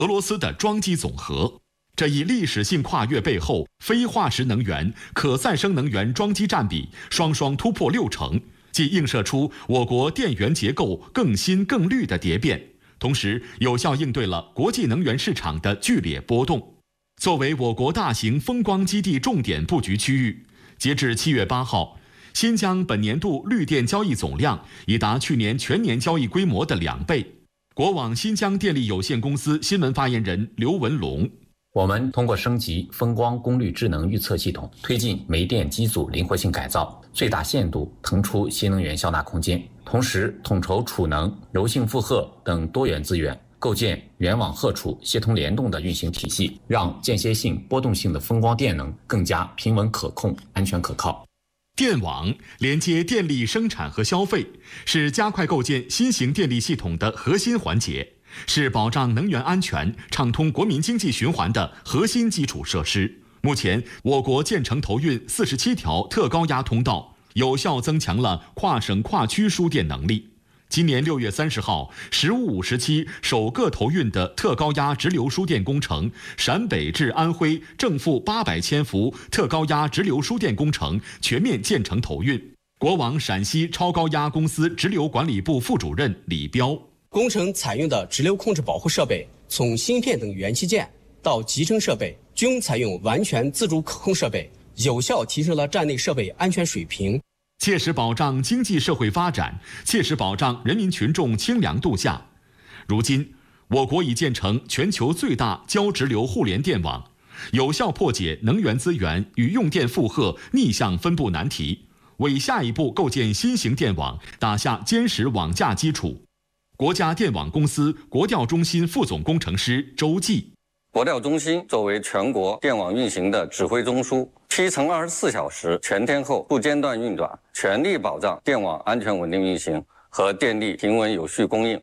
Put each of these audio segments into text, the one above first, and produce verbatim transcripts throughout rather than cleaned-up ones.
俄罗斯的装机总和。这一历史性跨越背后，非化石能源、可再生能源装机占比双双突破六成，既映射出我国电源结构更新更绿的蝶变，同时有效应对了国际能源市场的剧烈波动。作为我国大型风光基地重点布局区域，截至七月八号，新疆本年度绿电交易总量已达去年全年交易规模的两倍。国网新疆电力有限公司新闻发言人刘文龙。 我们通过升级风光功率智能预测系统，推进煤电机组灵活性改造，最大限度腾出新能源销纳空间，同时统筹储能、柔性负荷等多元资源，构建源网荷储协同联动的运行体系，让间歇性、波动性的风光电能更加平稳可控、安全可靠。 电网连接电力生产和消费，是加快构建新型电力系统的核心环节，是保障能源安全、畅通国民经济循环的核心基础设施。目前，我国建成投运四十七条特高压通道，有效增强了跨省跨区输电能力。今年六月三十号，十五五时期首个投运的特高压直流输电工程陕北至安徽正负八百千伏特高压直流输电工程全面建成投运。国网陕西超高压公司直流管理部副主任李彪。 工程采用的直流控制保护设备，从芯片等元器件到集成设备，均采用完全自主可控设备，有效提升了站内设备安全水平， 切实保障经济社会发展，切实保障人民群众清凉度假。如今，我国已建成全球最大交直流互联电网，有效破解能源资源与用电负荷逆向分布难题，为下一步构建新型电网打下坚实网架基础。国家电网公司国调中心副总工程师周继。 国调中心作为全国电网运行的指挥中枢，七乘二十四小时全天候不间断运转，全力保障电网安全稳定运行和电力平稳有序供应。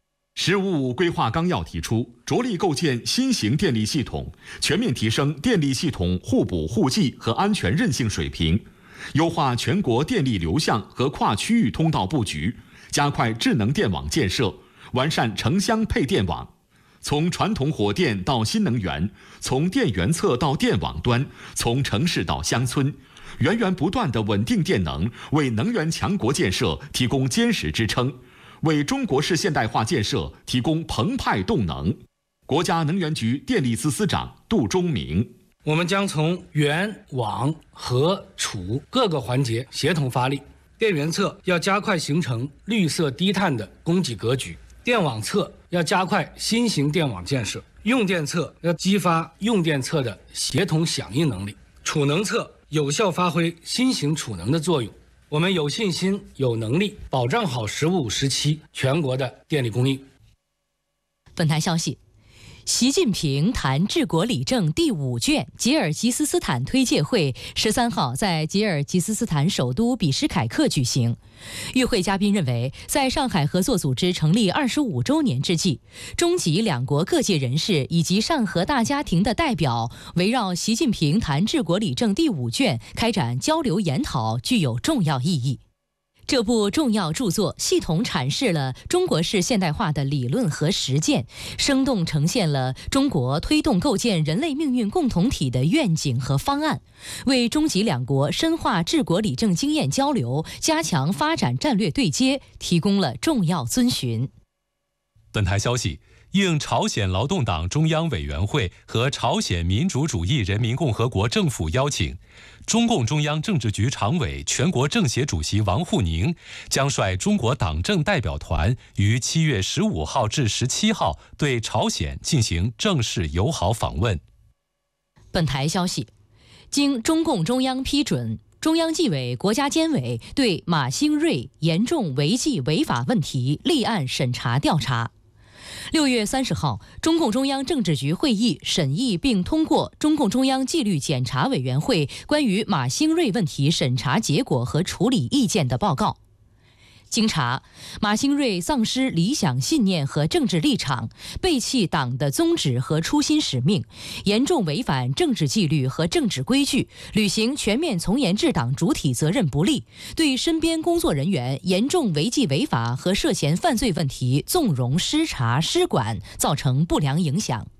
我们将从源、网、荷、储各个环节协同发力。电源侧要加快形成绿色低碳的供给格局，电网侧要加快新型电网建设，用电侧要激发用电侧的协同响应能力，储能侧有效发挥新型储能的作用。我们有信心、有能力保障好“十五五”时期全国的电力供应。 本台消息，习近平谈治国理政第五卷吉尔吉斯斯坦推介会十三号在吉尔吉斯斯坦首都比什凯克举行。与会嘉宾认为，在上海合作组织成立二十五周年之际，中吉两国各界人士以及上合大家庭的代表围绕习近平谈治国理政第五卷开展交流研讨，具有重要意义。这部重要著作系统阐释了中国式现代化的理论和实践，生动呈现了中国推动构建人类命运共同体的愿景和方案，为中吉两国深化治国理政经验交流、加强发展战略对接提供了重要遵循。 本台消息，应朝鲜劳动党中央委员会和朝鲜民主主义人民共和国政府邀请，中共中央政治局常委、全国政协主席王沪宁将率中国党政代表团于七月十五号至十七号对朝鲜进行正式友好访问。 本台消息，经中共中央批准，中央纪委国家监委对马兴瑞严重违纪违法问题立案审查调查。六月三十号，中共中央政治局会议审议并通过中共中央纪律检查委员会关于马兴瑞问题审查结果和处理意见的报告。经查，马兴瑞丧失理想信念和政治立场，背弃党的宗旨和初心使命，严重违反政治纪律和政治规矩，履行全面从严治党主体责任不力，对身边工作人员严重违纪违法和涉嫌犯罪问题纵容失察失管，造成不良影响。